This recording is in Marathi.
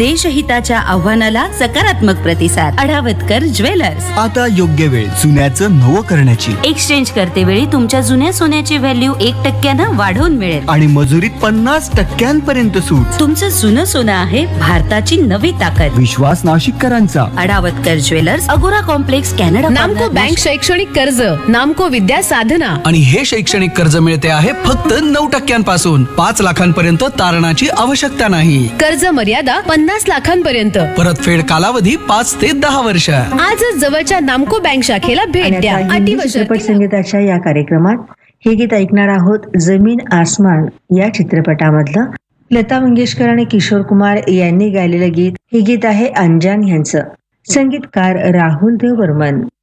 देशहिताच्या आव्हानाला सकारात्मक प्रतिसाद. अडावतकर ज्वेलर्स. आता योग्य वेळ जुन्याचं नवं करण्याची. एक्सचेंज करते वेळी तुमच्या जुन्या सोन्याची व्हॅल्यू 1% वाढवून मिळेल आणि मजुरीत 50% सूट. तुमचं जुनं सोनं आहे भारताची नवी ताकद. विश्वास नाशिककरांचा. अडावतकर ज्वेलर्स, अगोरा कॉम्प्लेक्स, कॅनडा. नामको बँक शैक्षणिक कर्ज, नामको विद्या साधना. आणि हे शैक्षणिक कर्ज मिळते आहे फक्त 9% 5 लाखांपर्यंत तारणाची आवश्यकता नाही. कर्ज मर्यादा 50 लाखांपर्यंत. परतफेड कालावधी 5 ते 10 वर्ष. आजच जवळच्या नामको बँक शाखेला भेट द्या. अटी व चित्रपट शर्ती. संगीताच्या या कार्यक्रमात हे गीत ऐकणार आहोत. जमीन आसमान या चित्रपटामधलं लता मंगेशकर आणि किशोर कुमार यांनी गायलेलं गीत. हे गीत आहे अंजान यांचं. संगीतकार राहुल देव बर्मन.